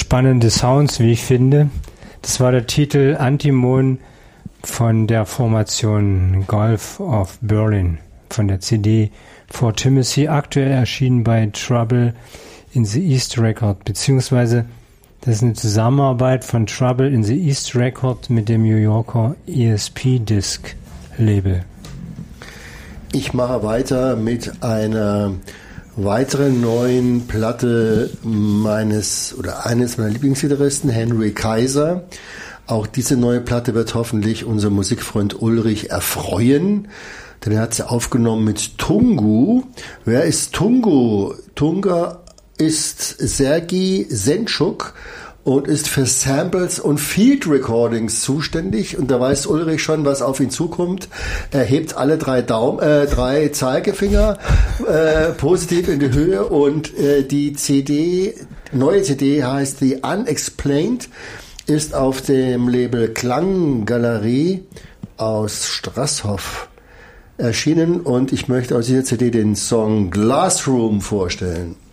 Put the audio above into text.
spannende Sounds, wie ich finde. Das war der Titel Antimon von der Formation Gulf of Berlin, von der CD For Timothy, aktuell erschienen bei Trouble in the East Record, beziehungsweise das ist eine Zusammenarbeit von Trouble in the East Record mit dem New Yorker ESP Disc Label. Ich mache weiter mit einer weiteren neuen Platte eines meiner Lieblingsgitarristen, Henry Kaiser. Auch diese neue Platte wird hoffentlich unser Musikfreund Ulrich erfreuen, denn er hat sie aufgenommen mit Tungu. Wer ist Tungu? Tunga ist Sergei Sendschuk und ist für Samples und Field Recordings zuständig. Und da weiß Ulrich schon, was auf ihn zukommt. Er hebt alle drei Zeigefinger positiv in die Höhe. Und die neue CD heißt The Unexplained, ist auf dem Label Klanggalerie aus Strasshof erschienen. Und ich möchte aus dieser CD den Song Glassroom vorstellen.